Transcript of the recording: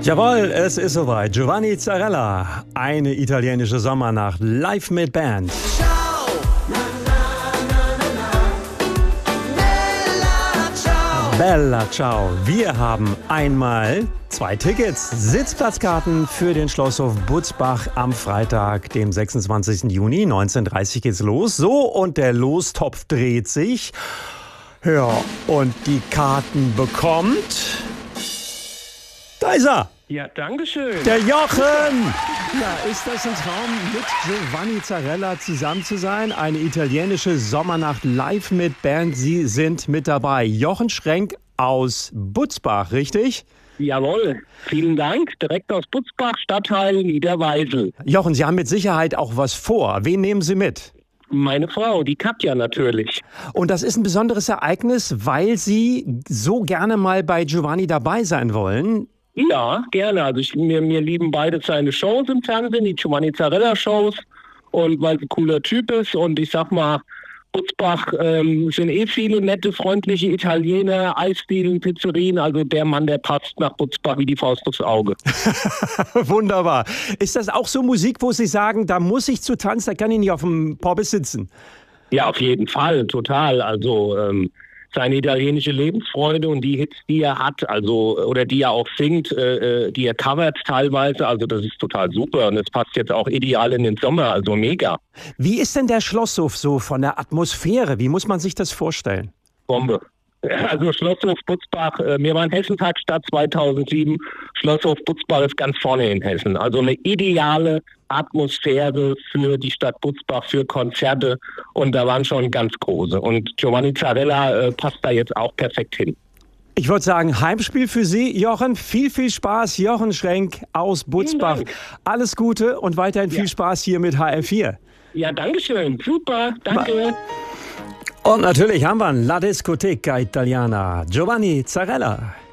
Jawohl, es ist soweit. Giovanni Zarella, eine italienische Sommernacht, live mit Band. Bella Ciao. Wir haben einmal 2 Tickets, Sitzplatzkarten für den Schlosshof Butzbach am Freitag, dem 26. Juni, 19:30 geht's los. So, und der Lostopf dreht sich. Ja, und die Karten bekommt... Da ist er! Ja, danke schön. Der Jochen! Ja, ist das ein Traum, mit Giovanni Zarella zusammen zu sein? Eine italienische Sommernacht live mit Band. Sie sind mit dabei. Jochen Schrenk aus Butzbach, richtig? Jawohl, vielen Dank. Direkt aus Butzbach, Stadtteil Niederweisel. Jochen, Sie haben mit Sicherheit auch was vor. Wen nehmen Sie mit? Meine Frau, die Katja natürlich. Und das ist ein besonderes Ereignis, weil Sie so gerne mal bei Giovanni dabei sein wollen. Ja, gerne. Also mir lieben beide seine Shows im Fernsehen, die Giovanni Zarella Shows. Und weil sie ein cooler Typ ist. Und ich sag mal, Butzbach sind viele nette, freundliche Italiener, Eisdielen, Pizzerien. Also der Mann, der passt nach Butzbach wie die Faust aufs Auge. Wunderbar. Ist das auch so Musik, wo Sie sagen, da muss ich zu tanzen, da kann ich nicht auf dem Porbis sitzen? Ja, auf jeden Fall, total. Also seine italienische Lebensfreude und die Hits, die er hat, also oder die er auch singt, die er covert teilweise, also das ist total super und es passt jetzt auch ideal in den Sommer, also mega. Wie ist denn der Schlosshof so von der Atmosphäre? Wie muss man sich das vorstellen? Bombe. Also Schlosshof Butzbach, wir waren Hessentagstadt 2007, Schlosshof Butzbach ist ganz vorne in Hessen. Also eine ideale Atmosphäre für die Stadt Butzbach, für Konzerte und da waren schon ganz große. Und Giovanni Zarella passt da jetzt auch perfekt hin. Ich würde sagen, Heimspiel für Sie, Jochen. Viel, viel Spaß. Jochen Schrenk aus Butzbach. Alles Gute und weiterhin viel Spaß hier mit HR4. Ja, danke schön. Super, danke. Und natürlich haben wir La Discoteca Italiana. Giovanni Zarella.